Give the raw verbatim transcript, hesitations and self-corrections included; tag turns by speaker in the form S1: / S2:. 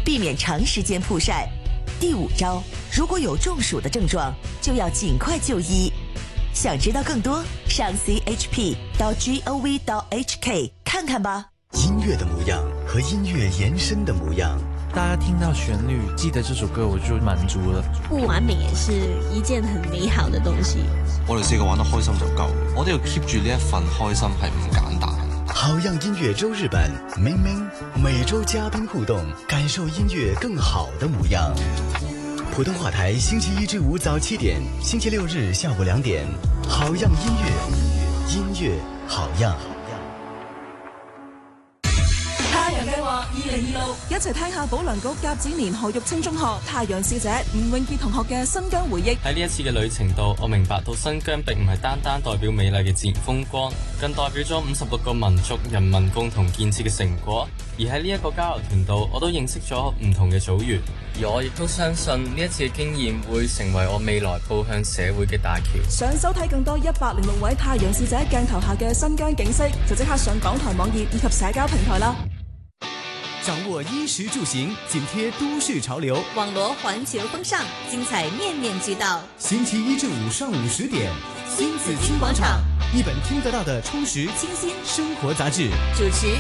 S1: 避免长时间曝晒。第五招，如果有中暑的症状，就要尽快就医。想知道更多，上 c h p 到 gov 到 h k 看看吧。
S2: 音乐的模样和音乐延伸的模样，
S3: 大家听到旋律，记得这首歌，我就滿足了。
S4: 不完美也是一件很美好的東西。
S5: 我哋四個玩得開心就夠，我都要 keep 住呢一份開心係唔簡單。
S2: 好樣音樂周日版，明明每周嘉賓互動，感受音樂更好的模樣。普通話台星期一至五早七點，星期六日下午兩點。好樣音樂，音樂好樣。
S6: 太陽計劃二零二六，一齊聽下保良局甲子年何玉清中學太陽使者吳永傑同學嘅新疆回憶。
S7: 喺呢一次嘅旅程度，我明白到新疆並唔係單單代表美麗嘅自然風光，更代表咗五十六個民族人民共同建設嘅成果。而喺呢一個交流團度，我都認識咗唔同嘅組員，而我亦都相信呢一次嘅經驗會成為我未來步向社會嘅大橋。
S6: 想收睇更多一百零六位太陽使者鏡頭下嘅新疆景色，就即刻上港台網頁以及社交平台啦。
S8: 掌握衣食住行，緊貼都市潮流，
S9: 網羅環球風尚，精彩面面俱到。
S8: 星期一至五上午十點，新紫荊廣場，一本聽得到的充實清新生活雜誌，
S9: 主持